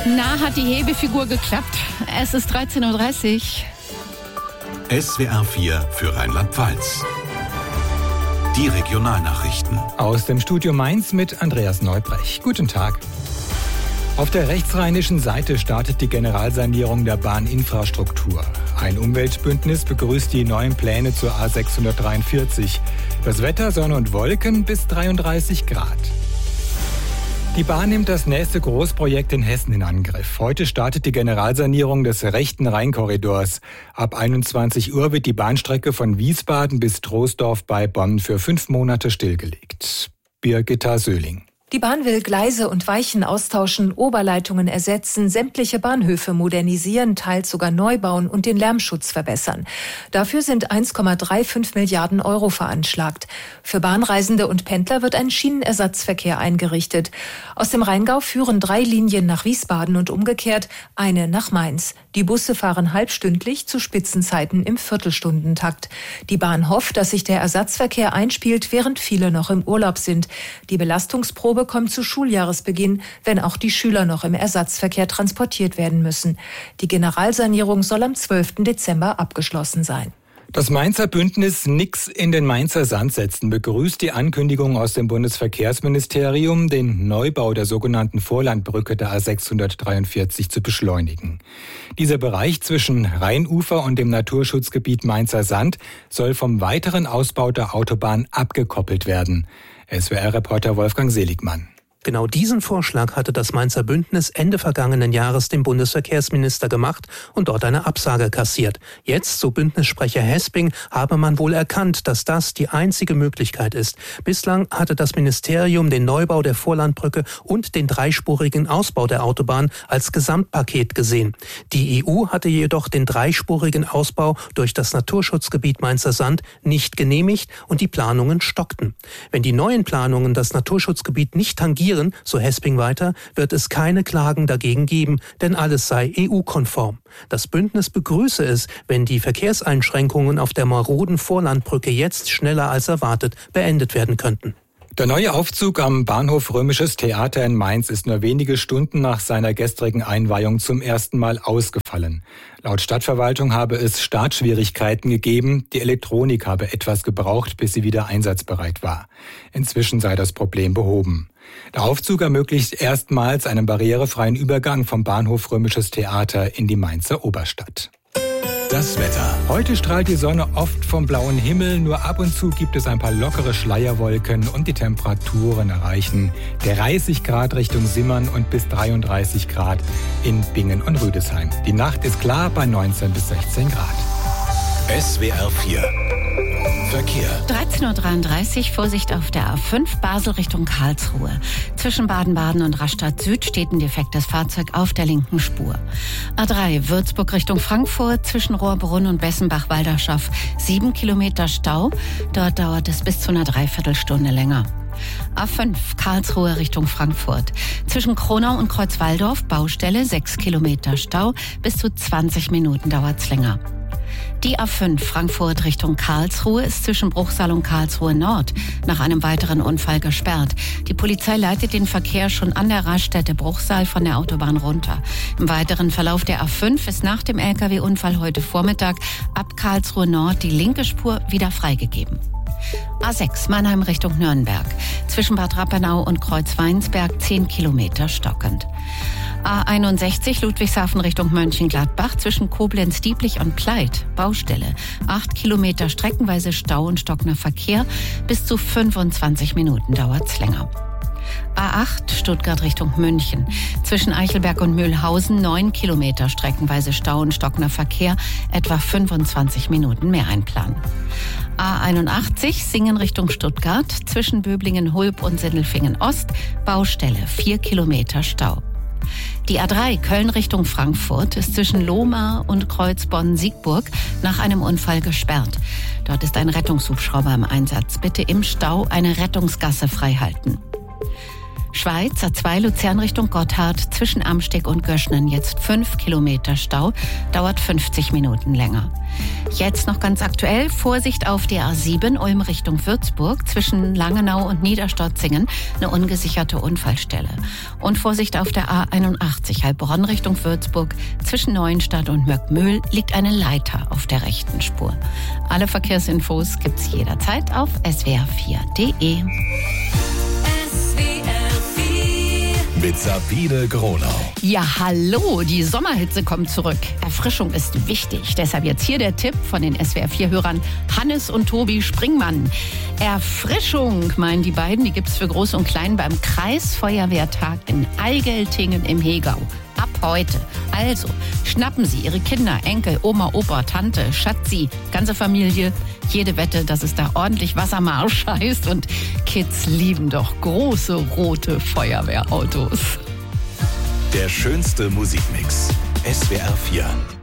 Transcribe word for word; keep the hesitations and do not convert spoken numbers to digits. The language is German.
Na, hat die Hebefigur geklappt? Es ist dreizehn Uhr dreißig. S W R vier für Rheinland-Pfalz. Die Regionalnachrichten. Aus dem Studio Mainz mit Andreas Neubrecht. Guten Tag. Auf der rechtsrheinischen Seite startet die Generalsanierung der Bahninfrastruktur. Ein Umweltbündnis begrüßt die neuen Pläne zur A sechshundertdreiundvierzig. Das Wetter, Sonne und Wolken bis dreiunddreißig Grad. Die Bahn nimmt das nächste Großprojekt in Hessen in Angriff. Heute startet die Generalsanierung des rechten Rheinkorridors. Ab einundzwanzig Uhr wird die Bahnstrecke von Wiesbaden bis Troisdorf bei Bonn für fünf Monate stillgelegt. Birgitta Söhling. Die Bahn will Gleise und Weichen austauschen, Oberleitungen ersetzen, sämtliche Bahnhöfe modernisieren, teils sogar neu bauen und den Lärmschutz verbessern. Dafür sind eins Komma fünfunddreißig Milliarden Euro veranschlagt. Für Bahnreisende und Pendler wird ein Schienenersatzverkehr eingerichtet. Aus dem Rheingau führen drei Linien nach Wiesbaden und umgekehrt, eine nach Mainz. Die Busse fahren halbstündlich zu Spitzenzeiten im Viertelstundentakt. Die Bahn hofft, dass sich der Ersatzverkehr einspielt, während viele noch im Urlaub sind. Die Belastungsprobe kommt zu Schuljahresbeginn, wenn auch die Schüler noch im Ersatzverkehr transportiert werden müssen. Die Generalsanierung soll am zwölften Dezember abgeschlossen sein. Das Mainzer Bündnis Nix in den Mainzer Sand setzen begrüßt die Ankündigung aus dem Bundesverkehrsministerium, den Neubau der sogenannten Vorlandbrücke der A sechshundertdreiundvierzig zu beschleunigen. Dieser Bereich zwischen Rheinufer und dem Naturschutzgebiet Mainzer Sand soll vom weiteren Ausbau der Autobahn abgekoppelt werden. S W R-Reporter Wolfgang Seligmann. Genau diesen Vorschlag hatte das Mainzer Bündnis Ende vergangenen Jahres dem Bundesverkehrsminister gemacht und dort eine Absage kassiert. Jetzt, so Bündnissprecher Hesping, habe man wohl erkannt, dass das die einzige Möglichkeit ist. Bislang hatte das Ministerium den Neubau der Vorlandbrücke und den dreispurigen Ausbau der Autobahn als Gesamtpaket gesehen. Die E U hatte jedoch den dreispurigen Ausbau durch das Naturschutzgebiet Mainzer Sand nicht genehmigt und die Planungen stockten. Wenn die neuen Planungen das Naturschutzgebiet nicht tangieren, so Hesping weiter, wird es keine Klagen dagegen geben, denn alles sei E U-konform. Das Bündnis begrüße es, wenn die Verkehrseinschränkungen auf der maroden Vorlandbrücke jetzt schneller als erwartet beendet werden könnten. Der neue Aufzug am Bahnhof Römisches Theater in Mainz ist nur wenige Stunden nach seiner gestrigen Einweihung zum ersten Mal ausgefallen. Laut Stadtverwaltung habe es Startschwierigkeiten gegeben. Die Elektronik habe etwas gebraucht, bis sie wieder einsatzbereit war. Inzwischen sei das Problem behoben. Der Aufzug ermöglicht erstmals einen barrierefreien Übergang vom Bahnhof Römisches Theater in die Mainzer Oberstadt. Das Wetter. Heute strahlt die Sonne oft vom blauen Himmel, nur ab und zu gibt es ein paar lockere Schleierwolken und die Temperaturen erreichen dreißig Grad Richtung Simmern und bis dreiunddreißig Grad in Bingen und Rüdesheim. Die Nacht ist klar bei neunzehn bis sechzehn Grad. S W R vier Verkehr. dreizehn Uhr dreiunddreißig, Vorsicht auf der A fünf, Basel Richtung Karlsruhe. Zwischen Baden-Baden und Rastatt Süd steht ein defektes Fahrzeug auf der linken Spur. A drei, Würzburg Richtung Frankfurt, zwischen Rohrbrunn und Bessenbach-Walderschaff, sieben Kilometer Stau. Dort dauert es bis zu einer Dreiviertelstunde länger. A fünf, Karlsruhe Richtung Frankfurt. Zwischen Kronau und Kreuzwaldorf, Baustelle, sechs Kilometer Stau. Bis zu zwanzig Minuten dauert's länger. Die A fünf Frankfurt Richtung Karlsruhe ist zwischen Bruchsal und Karlsruhe Nord nach einem weiteren Unfall gesperrt. Die Polizei leitet den Verkehr schon an der Raststätte Bruchsal von der Autobahn runter. Im weiteren Verlauf der A fünf ist nach dem L K W-Unfall heute Vormittag ab Karlsruhe Nord die linke Spur wieder freigegeben. A sechs Mannheim Richtung Nürnberg. Zwischen Bad Rappenau und Kreuzweinsberg zehn Kilometer stockend. A einundsechzig Ludwigshafen Richtung Mönchengladbach zwischen Koblenz-Dieblich und Pleit. Baustelle. acht Kilometer streckenweise Stau und stockender Verkehr. Bis zu fünfundzwanzig Minuten dauert's länger. A acht Stuttgart Richtung München. Zwischen Eichelberg und Mühlhausen neun Kilometer streckenweise Stau und stockender Verkehr. Etwa fünfundzwanzig Minuten mehr einplanen. A einundachtzig Singen Richtung Stuttgart. Zwischen Böblingen-Hulb und Sindelfingen-Ost. Baustelle. vier Kilometer Stau. Die A drei Köln Richtung Frankfurt ist zwischen Lohmar und Kreuzbonn-Siegburg nach einem Unfall gesperrt. Dort ist ein Rettungshubschrauber im Einsatz. Bitte im Stau eine Rettungsgasse freihalten. Schweiz, A zwei Luzern Richtung Gotthard, zwischen Amsteg und Göschnen jetzt fünf Kilometer Stau, dauert fünfzig Minuten länger. Jetzt noch ganz aktuell, Vorsicht auf der A sieben Ulm Richtung Würzburg, zwischen Langenau und Niederstotzingen, eine ungesicherte Unfallstelle. Und Vorsicht auf der A einundachtzig Heilbronn Richtung Würzburg, zwischen Neuenstadt und Möckmühl liegt eine Leiter auf der rechten Spur. Alle Verkehrsinfos gibt's jederzeit auf s w r vier punkt d e. Mit Sabine Gronau. Ja, hallo, die Sommerhitze kommt zurück. Erfrischung ist wichtig. Deshalb jetzt hier der Tipp von den S W R vier Hörern Hannes und Tobi Springmann. Erfrischung, meinen die beiden, die gibt's für Groß und Klein beim Kreisfeuerwehrtag in Eigeltingen im Hegau. Ab heute. Also, schnappen Sie Ihre Kinder, Enkel, Oma, Opa, Tante, Schatzi, ganze Familie. Jede Wette, dass es da ordentlich Wassermarsch heißt. Und Kids lieben doch große rote Feuerwehrautos. Der schönste Musikmix. S W R vier.